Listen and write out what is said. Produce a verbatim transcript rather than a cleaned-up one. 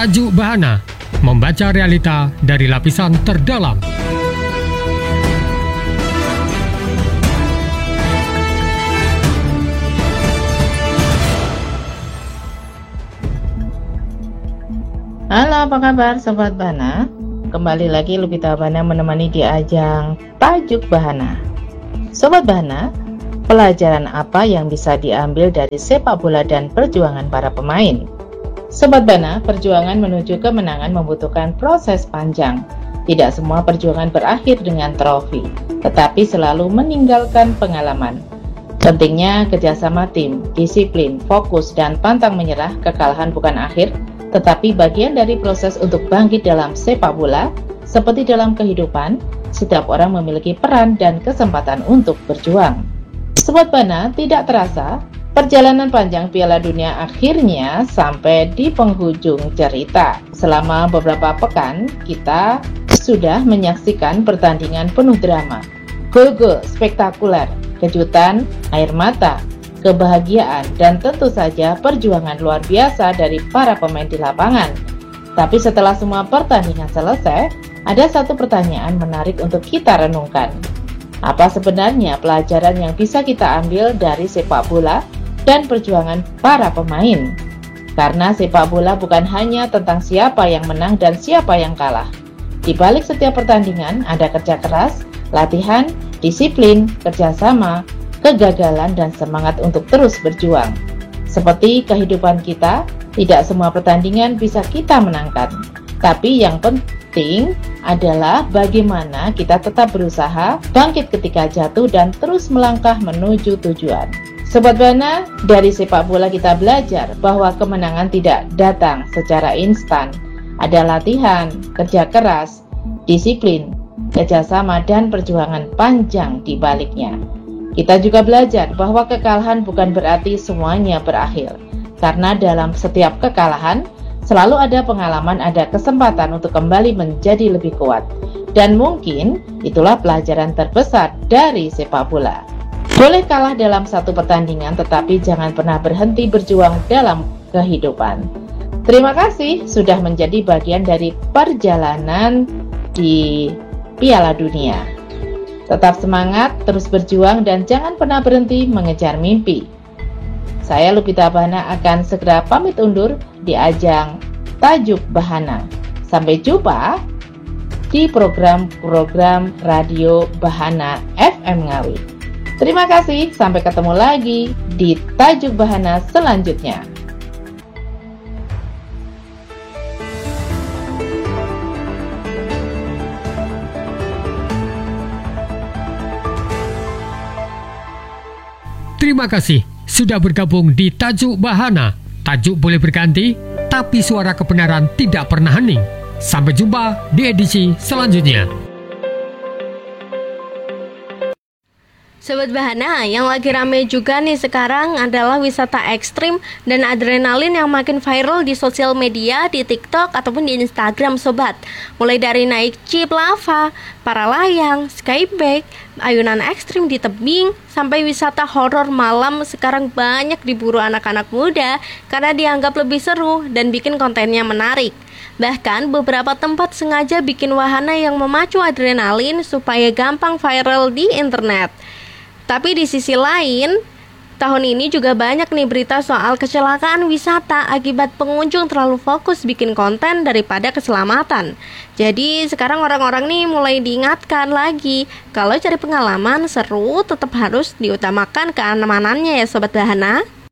Tajuk Bahana, membaca realita dari lapisan terdalam. Halo, apa kabar Sobat Bahana? Kembali lagi Lupita Bahana menemani di ajang Tajuk Bahana. Sobat Bahana, pelajaran apa yang bisa diambil dari sepak bola dan perjuangan para pemain? Sobat Bahana, perjuangan menuju kemenangan membutuhkan proses panjang. Tidak semua perjuangan berakhir dengan trofi, tetapi selalu meninggalkan pengalaman. Pentingnya kerjasama tim, disiplin, fokus, dan pantang menyerah. Kekalahan bukan akhir, tetapi bagian dari proses untuk bangkit dalam sepak bola. Seperti dalam kehidupan, setiap orang memiliki peran dan kesempatan untuk berjuang. Sobat Bahana, tidak terasa, perjalanan panjang Piala Dunia akhirnya sampai di penghujung cerita. Selama beberapa pekan, kita sudah menyaksikan pertandingan penuh drama, gol-gol spektakuler, kejutan, air mata, kebahagiaan, dan tentu saja perjuangan luar biasa dari para pemain di lapangan. Tapi setelah semua pertandingan selesai, ada satu pertanyaan menarik untuk kita renungkan. Apa sebenarnya pelajaran yang bisa kita ambil dari sepak bola dan perjuangan para pemain? Karena sepak bola bukan hanya tentang siapa yang menang dan siapa yang kalah. Di balik setiap pertandingan ada kerja keras, latihan, disiplin, kerjasama, kegagalan, dan semangat untuk terus berjuang. Seperti kehidupan kita, tidak semua pertandingan bisa kita menangkan. Tapi yang penting adalah bagaimana kita tetap berusaha, bangkit ketika jatuh, dan terus melangkah menuju tujuan. Sobat Bahana, dari sepak bola kita belajar bahwa kemenangan tidak datang secara instan. Ada latihan, kerja keras, disiplin, kerjasama, dan perjuangan panjang di baliknya. Kita juga belajar bahwa kekalahan bukan berarti semuanya berakhir. Karena dalam setiap kekalahan, selalu ada pengalaman, ada kesempatan untuk kembali menjadi lebih kuat. Dan mungkin itulah pelajaran terbesar dari sepak bola. Boleh kalah dalam satu pertandingan, tetapi jangan pernah berhenti berjuang dalam kehidupan. Terima kasih sudah menjadi bagian dari perjalanan di Piala Dunia. Tetap semangat, terus berjuang, dan jangan pernah berhenti mengejar mimpi. Saya Lupita Bahana akan segera pamit undur di ajang Tajuk Bahana. Sampai jumpa di program-program Radio Bahana F M Ngawi. Terima kasih, sampai ketemu lagi di Tajuk Bahana selanjutnya. Terima kasih sudah bergabung di Tajuk Bahana. Tajuk boleh berganti, tapi suara kebenaran tidak pernah hening. Sampai jumpa di edisi selanjutnya. Sobat Bahana, yang lagi rame juga nih sekarang adalah wisata ekstrim dan adrenalin yang makin viral di sosial media, di TikTok ataupun di Instagram sobat. Mulai dari naik jeep lava, para layang, skybike, ayunan ekstrim di tebing, sampai wisata horor malam sekarang banyak diburu anak-anak muda karena dianggap lebih seru dan bikin kontennya menarik. Bahkan beberapa tempat sengaja bikin wahana yang memacu adrenalin supaya gampang viral di internet. Tapi di sisi lain, tahun ini juga banyak nih berita soal kecelakaan wisata akibat pengunjung terlalu fokus bikin konten daripada keselamatan. Jadi sekarang orang-orang nih mulai diingatkan lagi, kalau cari pengalaman seru tetap harus diutamakan keamanannya ya Sobat Bahana.